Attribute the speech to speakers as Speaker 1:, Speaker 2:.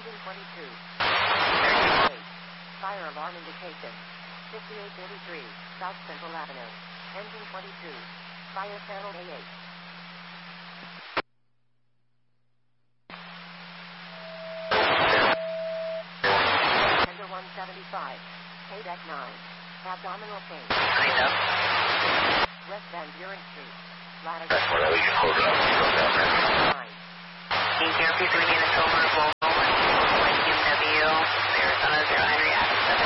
Speaker 1: Engine 22. 38. Fire alarm indication. 5833, South Central Avenue. Engine 22. Fire channel A8. Tender 175. Paydeck 9. Abdominal pain. West Van Buren Street. Latitude.
Speaker 2: That's where we can hold it up.
Speaker 1: 9.
Speaker 3: Thank you. Please begin a